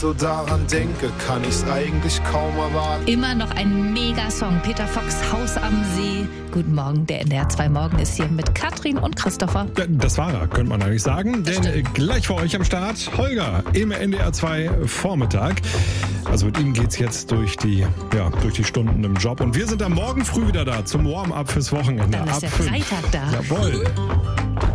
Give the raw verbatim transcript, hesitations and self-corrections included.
So daran denke, kann ich's eigentlich kaum erwarten. Immer noch ein Mega-Song. Peter Fox, Haus am See. Guten Morgen, der N D R zwei Morgen ist hier mit Katrin und Christopher. Das war er, könnte man eigentlich sagen. Das Denn stimmt. gleich vor euch am Start Holger im N D R zwei Vormittag. Also mit ihm geht's jetzt durch die, ja, durch die Stunden im Job. Und wir sind am Morgen früh wieder da zum Warm-up fürs Wochenende. Dann ist Ab der fünf. Freitag da. Jawohl.